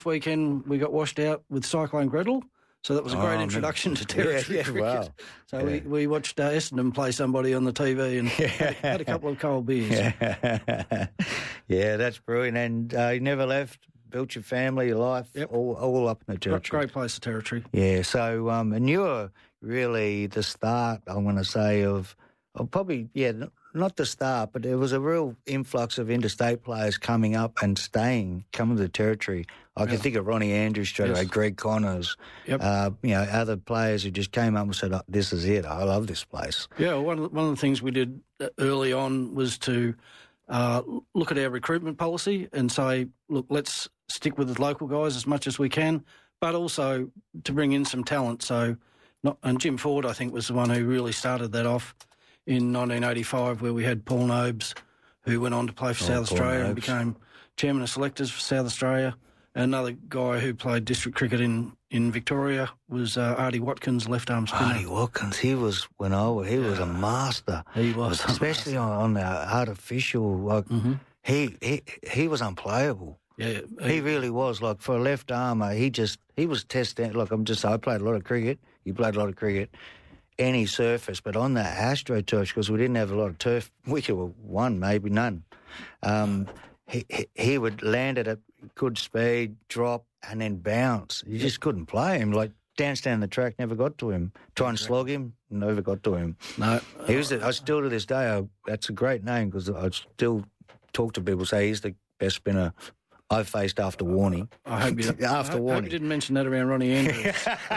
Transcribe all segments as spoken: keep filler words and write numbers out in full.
weekend we got washed out with Cyclone Gretel, so that was a great Oh, introduction to territory yeah, yeah, cricket. wow. So Yeah. we, we watched uh, Essendon play somebody on the T V and had, had a couple of cold beers. Yeah, yeah, that's brilliant. And uh, you never left, built your family, your life, Yep. all, all up in the Great, territory. great place of territory. Yeah, so, um, and you were really the start, I want to say, of, of probably, yeah, n- not the start, but there was a real influx of interstate players coming up and staying, coming to the territory. I can Yeah. think of Ronnie Andrews straight Yes. away, Greg Connors, Yep. uh, you know, other players who just came up and said, oh, this is it, I love this place. Yeah, one of, the, one of the things we did early on was to uh, look at our recruitment policy and say, look, let's stick with the local guys as much as we can, but also to bring in some talent. So, not, and Jim Ford, I think, was the one who really started that off in nineteen eighty-five, where we had Paul Nobes, who went on to play for Oh, South Paul Australia and Nobes. became chairman of selectors for South Australia. Another guy who played district cricket in, in Victoria was uh, Artie Watkins, left-arm spinner. Artie Watkins, he was, when I was, he was a master. He was. Especially on, on the artificial, like, Mhm. he, he he was unplayable. Yeah, He really was. Like, for a left armour, he just, he was testing. Look, I'm just, I played a lot of cricket. You played a lot of cricket. Any surface, but on that AstroTurf, because we didn't have a lot of turf, we could have one, maybe none. Um, he, he he would land at a good speed, drop, and then bounce. You just couldn't play him. Like, dance down the track, never got to him. Try and slog him, never got to him. No. He was. I still to this day. I, that's a great name because I still talk to people say he's the best spinner I've faced after Warney. I hope you, After I hope, Warney. hope you didn't mention that around Ronnie Andrews.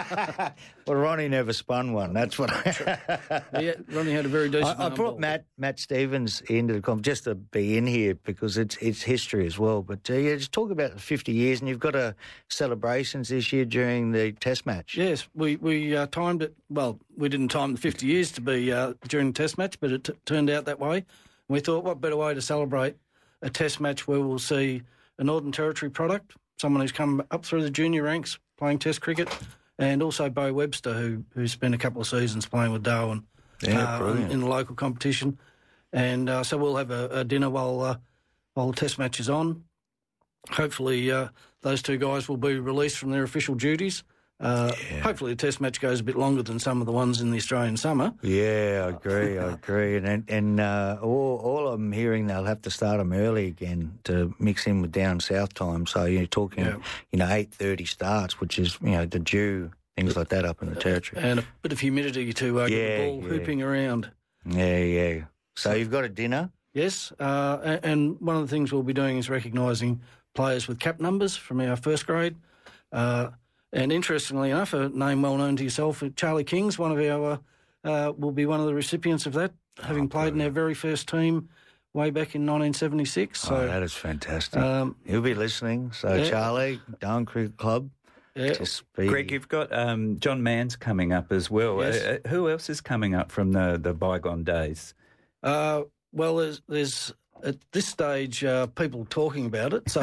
Well, Ronnie never spun one. That's what. I... yeah, Ronnie had a very decent. I, I arm brought ball. Matt Matt Stevens into the com just to be in here because it's it's history as well. But uh, yeah, just talk about the fifty years, and you've got a celebrations this year during the Test match. Yes, we we uh, timed it. Well, we didn't time the fifty years to be uh, during the Test match, but it t- turned out that way. We thought, what better way to celebrate a Test match where we'll see a Northern Territory product, someone who's come up through the junior ranks playing Test cricket, and also Bo Webster, who who spent a couple of seasons playing with Darwin Yeah, uh, brilliant. in the local competition. And uh, so we'll have a, a dinner while uh, while the Test match is on. Hopefully, uh, those two guys will be released from their official duties. Uh, Hopefully, the Test match goes a bit longer than some of the ones in the Australian summer. Yeah, I agree. I agree. And and uh, all, all I'm hearing, they'll have to start them early again to mix in with down south time. So you're talking, Yeah. you know, eight thirty starts, which is you know the Dew, things like that up in the territory. And a bit of humidity to uh, Yeah, get the ball yeah. hooping around. Yeah, yeah. So you've got a dinner. Yes, uh, a- and one of the things we'll be doing is recognising players with cap numbers from our first grade. Uh, and interestingly enough, a name well known to yourself, Charlie King's one of our, uh, uh, will be one of the recipients of that, having Oh, played in our very first team way back in nineteen seventy-six. So, oh, that is fantastic. um, He'll be listening. So yeah. Charlie, Darwin Cricket Club, yeah, just be. Greg, you've got um, John Mann's coming up as well. Yes. Uh, uh, who else is coming up from the, the bygone days? Uh, well, there's, there's at this stage uh, people talking about it, so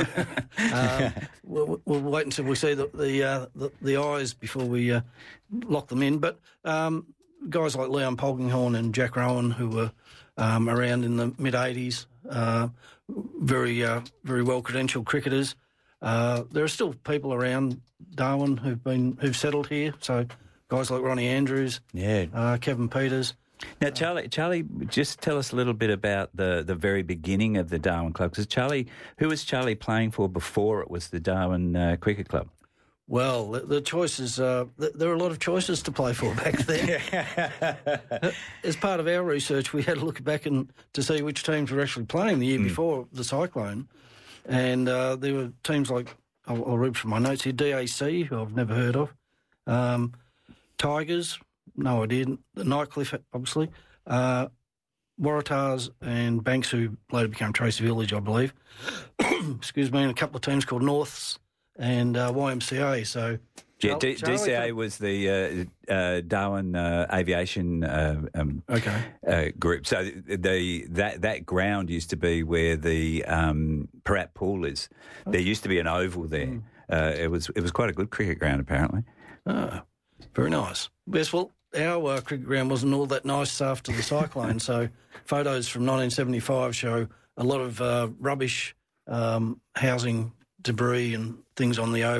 um, we'll, we'll wait until we see the the, uh, the, the eyes before we uh, lock them in. But um, guys like Leon Polkinghorn and Jack Rowan, who were um, around in the mid eighties, uh, very uh, very well credentialed cricketers. Uh, there are still people around Darwin who've been who've settled here. So guys like Ronnie Andrews, Yeah. uh, Kevin Peters. Now, Charlie, Charlie, just tell us a little bit about the, the very beginning of the Darwin Club. Because Charlie, who was Charlie playing for before it was the Darwin uh, Cricket Club? Well, the, the choices, uh, th- there were a lot of choices to play for back then. As part of our research, we had to look back and to see which teams were actually playing the year Mm. before the cyclone. And uh, there were teams like, I'll, I'll read from my notes here, D A C, who I've never heard of, um, Tigers, no idea, the Nightcliff, obviously, uh, Waratahs and Banks, who later became Tracy Village, I believe. Excuse me, and a couple of teams called Norths and uh, Y M C A. So, Yeah, Char- D- Charlie DCA could- was the uh, uh, Darwin uh, Aviation uh, um, Okay. uh, group. So the that that ground used to be where the um, Parat Pool is. There used to be an oval there. Uh, it was it was quite a good cricket ground, apparently. Ah, very nice. Yes, well, our uh, cricket ground wasn't all that nice after the cyclone, so photos from nineteen seventy-five show a lot of uh, rubbish um, housing debris and things on the oval.